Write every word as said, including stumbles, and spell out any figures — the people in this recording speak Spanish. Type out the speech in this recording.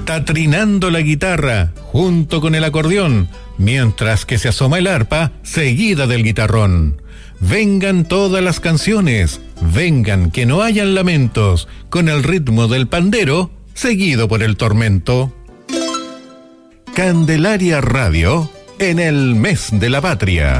está trinando la guitarra junto con el acordeón, mientras que se asoma el arpa seguida del guitarrón. Vengan todas las canciones, vengan que no hayan lamentos, con el ritmo del pandero seguido por el tormento. Candelaria Radio, en el mes de la patria.